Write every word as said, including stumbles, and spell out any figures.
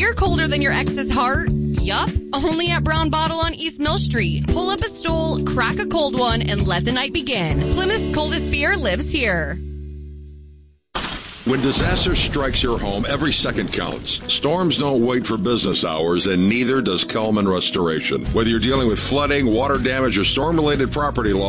beer colder than your ex's heart? Yup, only at Brown Bottle on East Mill Street. Pull up a stool, crack a cold one, and let the night begin. Plymouth's coldest beer lives here. When disaster strikes your home, every second counts. Storms don't wait for business hours, and neither does Kelman Restoration. Whether you're dealing with flooding, water damage, or storm-related property loss,